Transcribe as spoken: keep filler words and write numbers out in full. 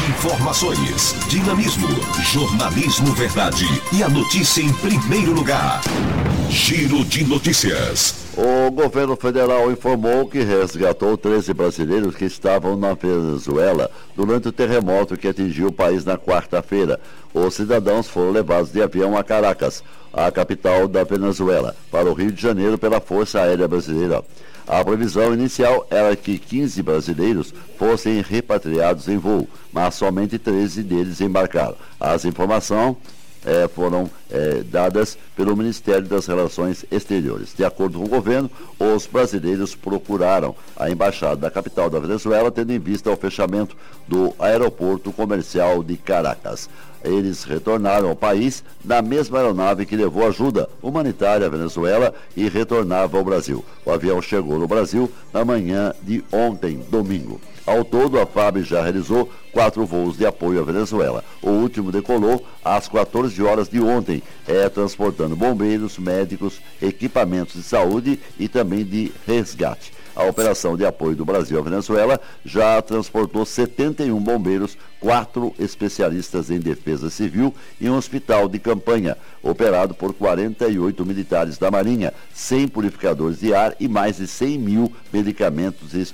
Informações, dinamismo, jornalismo verdade e a notícia em primeiro lugar. Giro de Notícias. O governo federal informou que resgatou treze brasileiros que estavam na Venezuela durante o terremoto que atingiu o país na quarta-feira. Os cidadãos foram levados de avião a Caracas, a capital da Venezuela, para o Rio de Janeiro pela Força Aérea Brasileira. A previsão inicial era que quinze brasileiros fossem repatriados em voo, mas somente treze deles embarcaram. As informações eh, foram eh, dadas pelo Ministério das Relações Exteriores. De acordo com o governo, os brasileiros procuraram a embaixada da capital da Venezuela, tendo em vista o fechamento do aeroporto comercial de Caracas. Eles retornaram ao país na mesma aeronave que levou ajuda humanitária à Venezuela e retornava ao Brasil. O avião chegou no Brasil na manhã de ontem, domingo. Ao todo, a F A B já realizou quatro voos de apoio à Venezuela. O último decolou às quatorze horas de ontem, é, transportando bombeiros, médicos, equipamentos de saúde e também de resgate. A operação de apoio do Brasil à Venezuela já transportou setenta e um bombeiros, quatro especialistas em defesa civil e um hospital de campanha, operado por quarenta e oito militares da Marinha, cem purificadores de ar e mais de cem mil medicamentos e